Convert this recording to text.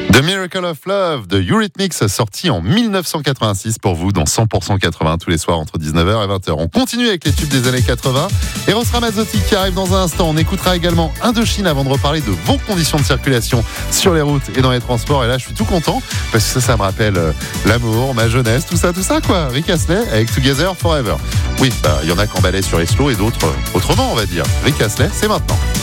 The Miracle of Love de Eurythmics, sorti en 1986 pour vous dans 100% 80 tous les soirs entre 19h et 20h. On continue avec les tubes des années 80. Eros Ramazzotti qui arrive dans un instant. On écoutera également Indochine avant de reparler de vos conditions de circulation sur les routes et dans les transports. Et là, je suis tout content parce que ça me rappelle l'amour, ma jeunesse, tout ça quoi. Rick Astley avec Together Forever. Oui, il y en a qui emballaient sur les slows et d'autres autrement, on va dire. Rick Astley, c'est maintenant.